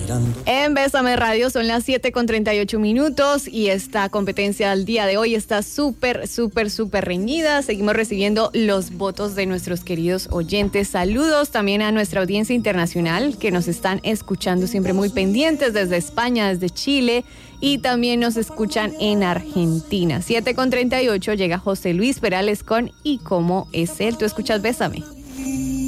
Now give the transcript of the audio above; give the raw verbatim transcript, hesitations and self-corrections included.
En Bésame Radio son las siete con treinta y ocho minutos y esta competencia del día de hoy está súper, súper, súper reñida. Seguimos recibiendo los votos de nuestros queridos oyentes. Saludos también a nuestra audiencia internacional que nos están escuchando siempre muy pendientes desde España, desde Chile y también nos escuchan en Argentina. siete con treinta y ocho llega José Luis Perales con ¿Y cómo es él? Tú escuchas Bésame.